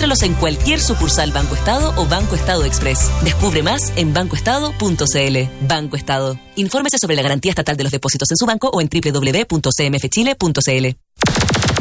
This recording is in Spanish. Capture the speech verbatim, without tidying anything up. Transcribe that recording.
Encuéntralos en cualquier sucursal Banco Estado o Banco Estado Express. Descubre más en banco estado punto c l. Banco Estado. Infórmese sobre la garantía estatal de los depósitos en su banco o en doble u doble u doble u punto c m f chile punto c l.